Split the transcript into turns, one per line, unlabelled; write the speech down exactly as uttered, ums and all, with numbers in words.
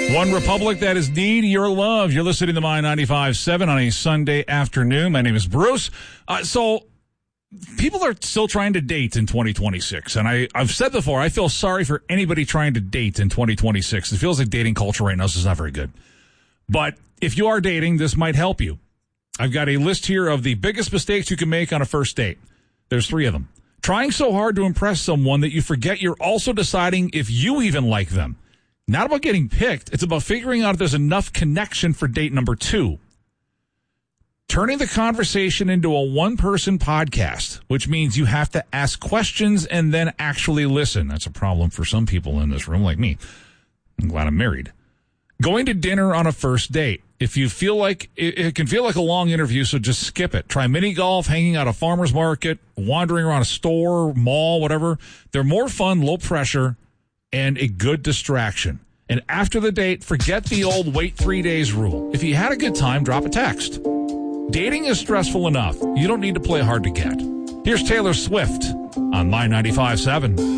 One Republic that is need your love. You're listening to My ninety-five point seven on a Sunday afternoon. My name is Bruce. Uh, so people are still trying to date in twenty twenty-six. And I, I've said before, I feel sorry for anybody trying to date in twenty twenty-six. It feels like dating culture right now is not very good. But if you are dating, this might help you. I've got a list here of the biggest mistakes you can make on a first date. There's three of them. Trying so hard to impress someone that you forget you're also deciding if you even like them. Not about getting picked. It's about figuring out if there's enough connection for date number two. Turning the conversation into a one-person podcast, which means you have to ask questions and then actually listen. That's a problem for some people in this room like me. I'm glad I'm married. Going to dinner on a first date. If you feel like it, it can feel like a long interview, so just skip it. Try mini golf, hanging out a farmer's market, wandering around a store, mall, whatever. They're more fun, low pressure, and a good distraction. And after the date, forget the old wait three days rule. If you had a good time, drop a text. Dating is stressful enough. You don't need to play hard to get. Here's Taylor Swift on My ninety-five point seven.